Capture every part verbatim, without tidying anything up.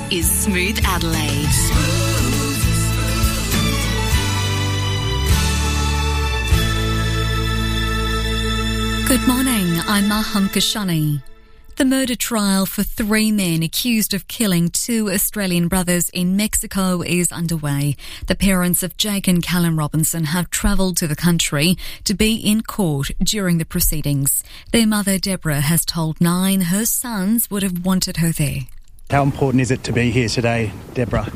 is Smooth Adelaide. Good morning, I'm Maham Kashani. The murder trial for three men accused of killing two Australian brothers in Mexico is underway. The parents of Jake and Callum Robinson have travelled to the country to be in court during the proceedings. Their mother, Deborah, has told Nine her sons would have wanted her there. How important is it to be here today, Deborah?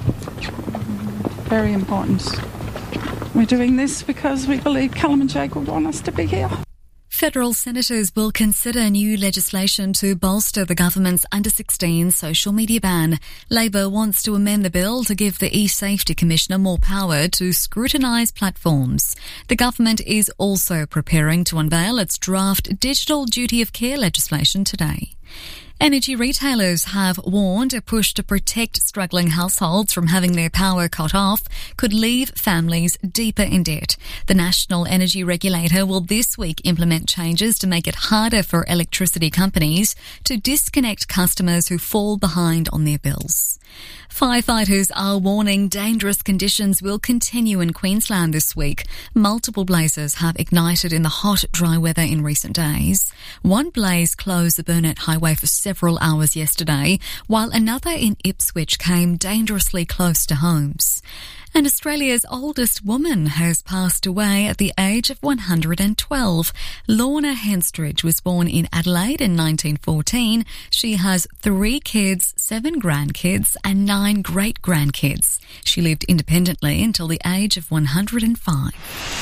Very important. We're doing this because we believe Callum and Jake would want us to be here. Federal senators will consider new legislation to bolster the government's under sixteen social media ban. Labor wants to amend the bill to give the e-Safety Commissioner more power to scrutinise platforms. The government is also preparing to unveil its draft digital duty of care legislation today. Energy retailers have warned a push to protect struggling households from having their power cut off could leave families deeper in debt. The National Energy Regulator will this week implement changes to make it harder for electricity companies to disconnect customers who fall behind on their bills. Firefighters are warning dangerous conditions will continue in Queensland this week. Multiple blazes have ignited in the hot, dry weather in recent days. One blaze closed the Burnett Highway for several hours yesterday, while another in Ipswich came dangerously close to homes. And Australia's oldest woman has passed away at the age of one hundred twelve. Lorna Henstridge was born in Adelaide in nineteen fourteen. She has three kids, seven grandkids and nine great-grandkids. She lived independently until the age of one hundred five.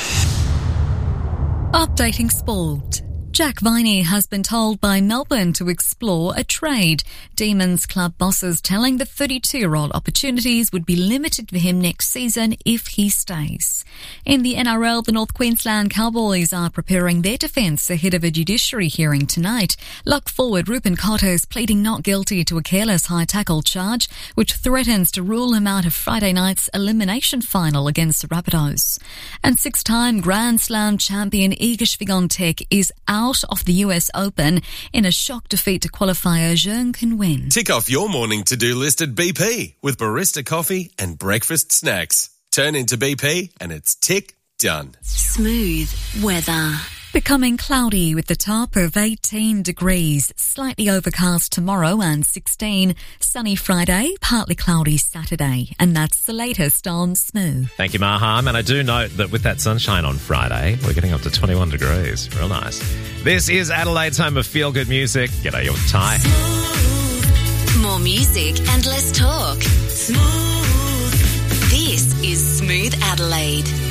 Updating sport. Jack Viney has been told by Melbourne to explore a trade. Demons club bosses telling the thirty-two-year-old opportunities would be limited for him next season if he stays. In the N R L, the North Queensland Cowboys are preparing their defence ahead of a judiciary hearing tonight. Lock forward Ruben Cotter is pleading not guilty to a careless high tackle charge, which threatens to rule him out of Friday night's elimination final against the Rabbitohs. And six-time Grand Slam champion Iga Swiatek is out of the U S Open in a shock defeat to qualifier Zheng Qinwen. Tick off your morning to-do list at B P with barista coffee and breakfast snacks. Turn into B P and it's tick done. Smooth weather. Becoming cloudy with the top of eighteen degrees. Slightly overcast tomorrow and sixteen. Sunny Friday, partly cloudy Saturday. And that's the latest on Smooth. Thank you, Maham. And I do note that with that sunshine on Friday, we're getting up to twenty-one degrees. Real nice. This is Adelaide's home of feel-good music. G'day, you're with Ty. Smooth. More music and less talk. Smooth. This is Smooth Adelaide.